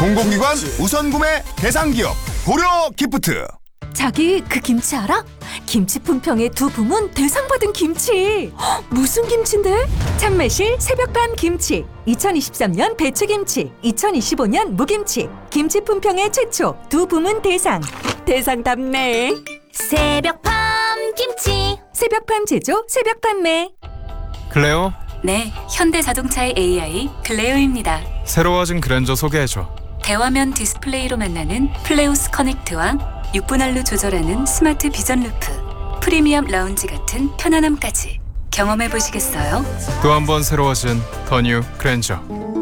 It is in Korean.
공공기관 우선 구매 대상 기업 고려 기프트. 자기 그 김치 알아? 김치 품평의 두 부문 대상 받은 김치. 헉, 무슨 김치인데? 참매실 새벽밤 김치, 2023년 배추김치, 2025년 무김치. 김치 품평의 최초 두 부문 대상. 대상답네. 새벽밤 김치. 새벽밤 제조, 새벽 판매. 클레오, 네, 현대자동차의 AI 클레오입니다. 새로워진 그랜저 소개해줘. 대화면 디스플레이로 만나는 플레우스 커넥트와 6분할로 조절하는 스마트 비전 루프, 프리미엄 라운지 같은 편안함까지 경험해 보시겠어요? 또 한 번 새로워진 더 뉴 그랜저.